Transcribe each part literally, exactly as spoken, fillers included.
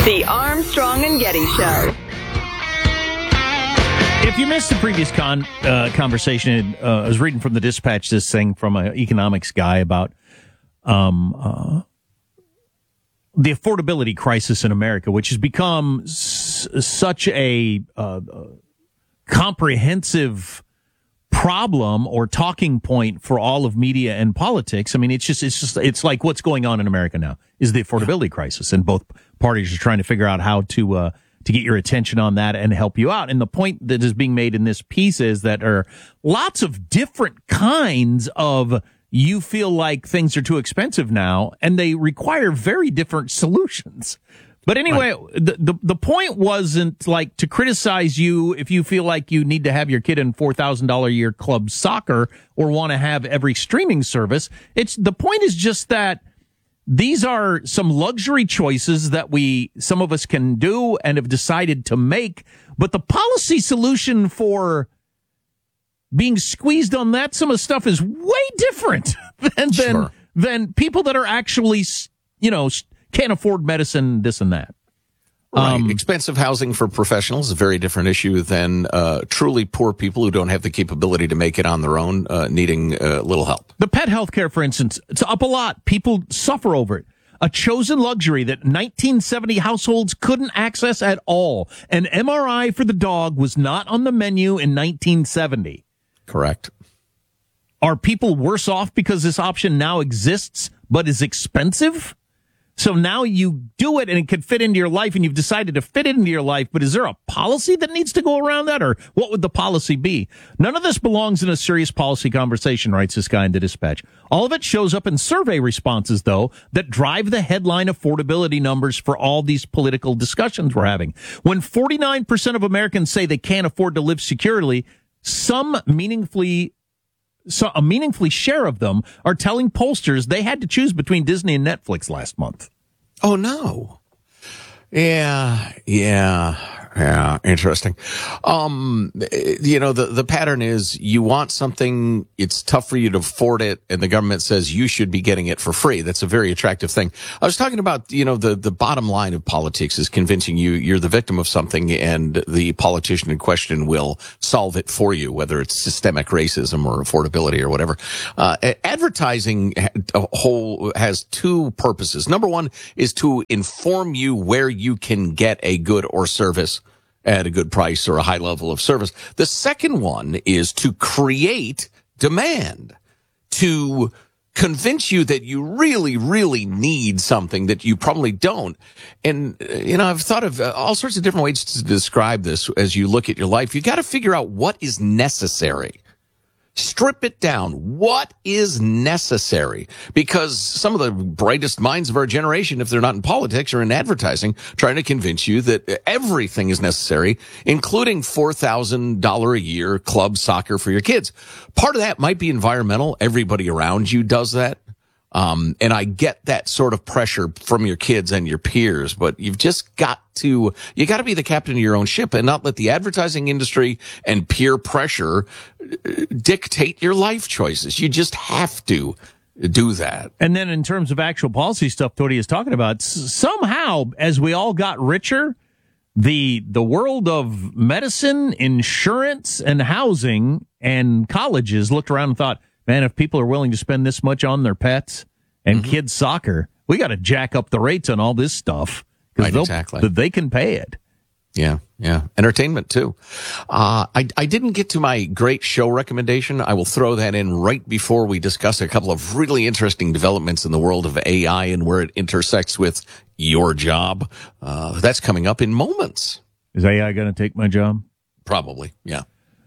The Armstrong and Getty Show. If you missed the previous con, uh, conversation, uh, I was reading from the Dispatch this thing from an economics guy about um, uh, the affordability crisis in America, which has become s- such a uh, comprehensive problem or talking point for all of media and politics. I mean, it's just, it's just, it's like what's going on in America now is the affordability crisis, and both parties are trying to figure out how to, uh, to get your attention on that and help you out. And the point that is being made in this piece is that there are lots of different kinds of, you feel like things are too expensive now, and they require very different solutions. But anyway, right. the, the the point wasn't like to criticize you if you feel like you need to have your kid in four thousand dollars a year club soccer or want to have every streaming service. It's the point is just that these are some luxury choices that we, some of us can do and have decided to make. But the policy solution for being squeezed on that some of the stuff is way different than, sure. than, than people that are actually, you know, can't afford medicine, this and that. Right. Um, Expensive housing for professionals is a very different issue than uh, truly poor people who don't have the capability to make it on their own, uh, needing a uh, little help. The pet health care, for instance, it's up a lot. People suffer over it. A chosen luxury that nineteen seventy households couldn't access at all. An M R I for the dog was not on the menu in nineteen seventy. Correct. Are people worse off because this option now exists but is expensive? So now you do it and it could fit into your life, and you've decided to fit it into your life, but is there a policy that needs to go around that, or what would the policy be? None of this belongs in a serious policy conversation, writes this guy in the Dispatch. All of it shows up in survey responses, though, that drive the headline affordability numbers for all these political discussions we're having. When forty-nine percent of Americans say they can't afford to live securely, some meaningfully So a meaningfully share of them are telling pollsters they had to choose between Disney and Netflix last month. Oh, no. Yeah, yeah, yeah. Interesting. Um, you know, the, the pattern is you want something, it's tough for you to afford it, and the government says you should be getting it for free. That's a very attractive thing. I was talking about, you know, the, the bottom line of politics is convincing you you're the victim of something, and the politician in question will solve it for you, whether it's systemic racism or affordability or whatever. Uh, advertising a whole has two purposes. Number one is to inform you where you can get a good or service at a good price or a high level of service. The second one is to create demand, to convince you that you really, really need something that you probably don't. And, you know, I've thought of all sorts of different ways to describe this as you look at your life. You got to figure out what is necessary. Strip it down. What is necessary? Because some of the brightest minds of our generation, if they're not in politics or in advertising, trying to convince you that everything is necessary, including four thousand dollars a year club soccer for your kids. Part of that might be environmental. Everybody around you does that. Um, and I get that sort of pressure from your kids and your peers, but you've just got to, you got to be the captain of your own ship and not let the advertising industry and peer pressure dictate your life choices. You just have to do that. And then in terms of actual policy stuff Tony is talking about, somehow, as we all got richer, the the world of medicine, insurance, and housing and colleges looked around and thought, man, if people are willing to spend this much on their pets and mm-hmm. kids soccer, we got to jack up the rates on all this stuff. Right, exactly. They can pay it. Yeah, yeah. Entertainment, too. Uh, I, I didn't get to my great show recommendation. I will throw that in right before we discuss a couple of really interesting developments in the world of A I and where it intersects with your job. Uh, that's coming up in moments. Is A I going to take my job? Probably, yeah.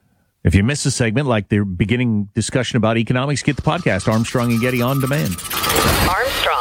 If you missed a segment like the beginning discussion about economics, get the podcast Armstrong and Getty on demand. Armstrong